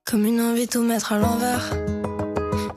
Comme une envie de tout mettre à l'envers.